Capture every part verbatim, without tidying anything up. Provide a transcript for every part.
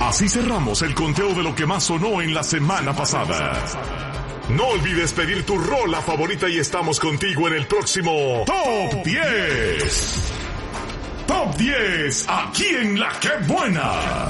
Así cerramos el conteo de lo que más sonó en la semana pasada. No olvides pedir tu rola favorita y estamos contigo en el próximo Top diez. Top diez, aquí en La Que Buena.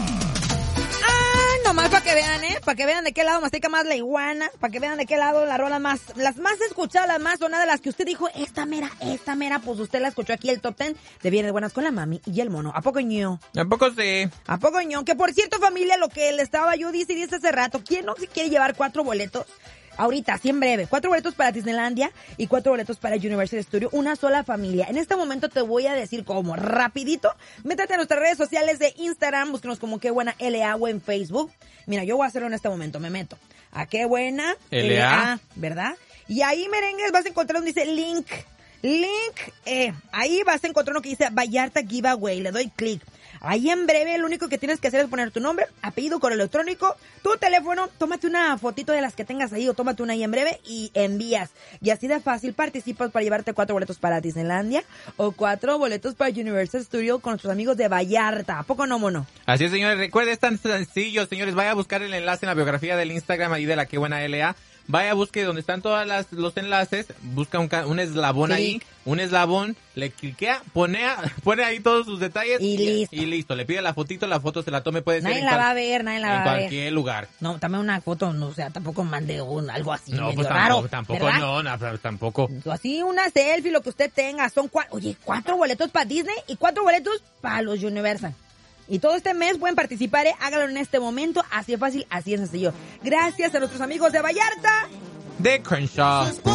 Nomás para que vean, ¿eh? Para que vean de qué lado mastica más la iguana, para que vean de qué lado la rola más, las más escuchadas, las más sonadas, las que usted dijo, esta mera, esta mera, pues usted la escuchó aquí, el Top diez de Viernes Buenas con la Mami y el Mono. ¿A poco ño? ¿A poco sí? ¿A poco ño? Que por cierto, familia, lo que le estaba yo dice y dice hace rato, ¿quién no se quiere llevar cuatro boletos? Ahorita, así en breve, cuatro boletos para Disneylandia y cuatro boletos para Universal Studios, una sola familia. En este momento te voy a decir cómo, rapidito, métete a nuestras redes sociales de Instagram, búsquenos como Qué Buena L A o en Facebook. Mira, yo voy a hacerlo en este momento, me meto a Qué Buena L A, ¿verdad? Y ahí, merengues, vas a encontrar donde dice link, link, eh, ahí vas a encontrar uno que dice Vallarta Giveaway, le doy clic. Ahí en breve lo único que tienes que hacer es poner tu nombre, apellido, correo electrónico, tu teléfono, tómate una fotito de las que tengas ahí o tómate una ahí en breve y envías. Y así de fácil participas para llevarte cuatro boletos para Disneylandia o cuatro boletos para Universal Studios con nuestros amigos de Vallarta. ¿A poco no, Mono? Así es, señores. Recuerde, es tan sencillo, señores. Vaya a buscar el enlace en la biografía del Instagram ahí de La Que Buena L A. Vaya, busque donde están todos los enlaces, busca un, un eslabón Click. ahí, un eslabón, le cliquea, pone, pone ahí todos sus detalles y, y listo. Y listo, le pide la fotito, la foto se la tome, puede nadie ser la en, va a ver, nadie la va en a ver. cualquier lugar. No, también una foto, no, o sea, tampoco mande un, algo así No, medio pues raro, tampoco, tampoco, no, no, tampoco. Así una selfie, lo que usted tenga, son cuatro, oye, cuatro boletos para Disney y cuatro boletos para los Universal. Y todo este mes pueden participar, ¿eh? Háganlo en este momento, así es fácil, así es sencillo. Gracias a nuestros amigos de Vallarta. De Crenshaw.